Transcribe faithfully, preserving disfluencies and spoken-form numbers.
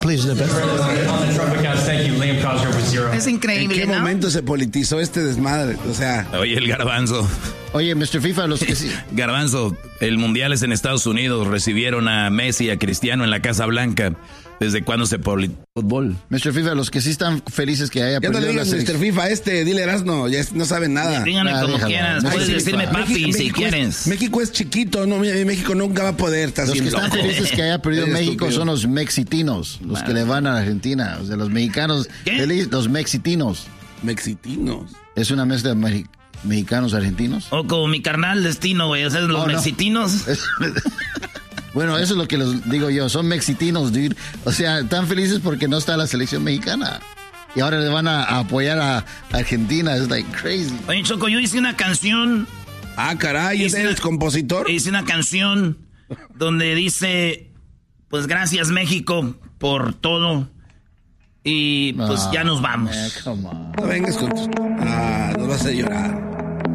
Please, the best. Es increíble, ¿En qué ¿no? momento se politizó este desmadre? O sea... Oye, el Garbanzo. Oye, mister FIFA, los que sí... Garbanzo, el Mundial es en Estados Unidos. Recibieron a Messi y a Cristiano en la Casa Blanca. ¿Desde cuándo se politizó el fútbol? mister FIFA, los que sí están felices que haya Ya no perdido le la digas mister selección. FIFA, este, dile Erasmo, ya no saben nada. Díganle Ah, como déjalo. quieras. Ay, Puedes sí, decirme pa. papi México- si México quieres. Es, México es chiquito, no, México nunca va a poder estar Los que haciendo- están felices que haya perdido Eres México estúpido. son los mexitinos, los que le van a Argentina. O sea, los mexicanos, ¿Qué? feliz- los mexitinos. Mexitinos. Es una mezcla de me- mexicanos argentinos. O como mi carnal destino, güey. O sea, los Oh, no. mexitinos. Bueno, eso es lo que les digo yo, son mexitinos, dude. O sea, están felices porque no está la selección mexicana. Y ahora le van a, a apoyar a Argentina, es like crazy. Oye, Choco, yo hice una canción. Ah, caray, Hice ¿eres una- compositor? Hice una canción donde dice, pues gracias México por todo. Y pues Ah, ya nos vamos. man, come on. No vengas con tus... Ah, nos vas a llorar.